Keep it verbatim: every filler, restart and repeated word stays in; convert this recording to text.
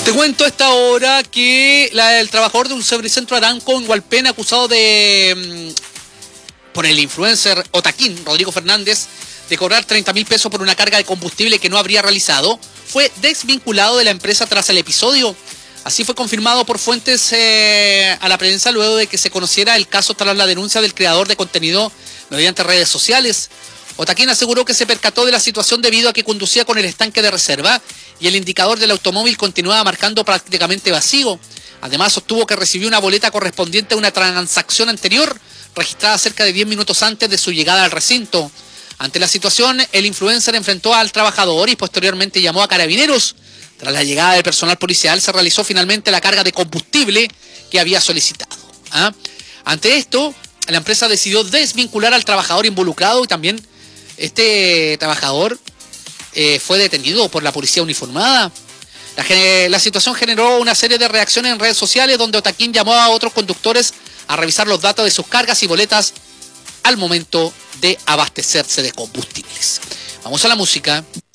Te cuento a esta hora que la, el trabajador de un Servicentro Aranco en Hualpén, acusado de mmm, por el influencer Otaquín, Rodrigo Fernández, de cobrar treinta mil pesos por una carga de combustible que no habría realizado, fue desvinculado de la empresa tras el episodio. Así fue confirmado por fuentes eh, a la prensa luego de que se conociera el caso tras la denuncia del creador de contenido mediante redes sociales. Otaquín aseguró que se percató de la situación debido a que conducía con el estanque de reserva y el indicador del automóvil continuaba marcando prácticamente vacío. Además, sostuvo que recibió una boleta correspondiente a una transacción anterior registrada cerca de diez minutos antes de su llegada al recinto. Ante la situación, el influencer enfrentó al trabajador y posteriormente llamó a carabineros. Tras la llegada del personal policial, se realizó finalmente la carga de combustible que había solicitado. ¿Ah? Ante esto, la empresa decidió desvincular al trabajador involucrado y también este trabajador eh, fue detenido por la policía uniformada. La, la situación generó una serie de reacciones en redes sociales donde Otaquín llamó a otros conductores a revisar los datos de sus cargas y boletas al momento de abastecerse de combustibles. Vamos a la música.